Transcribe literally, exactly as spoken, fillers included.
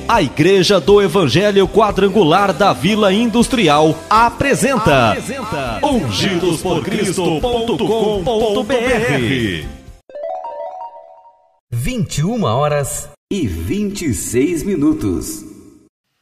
A Igreja do Evangelho Quadrangular da Vila Industrial apresenta, apresenta ungidos por cristo ponto com ponto br. vinte e uma horas e vinte e seis minutos.